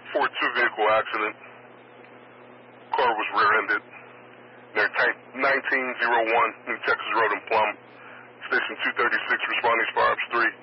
4-2 vehicle accident. Car was rear-ended. Near tank 1901 New Texas Road in Plum. Station 236 responding to Fire Ops 3.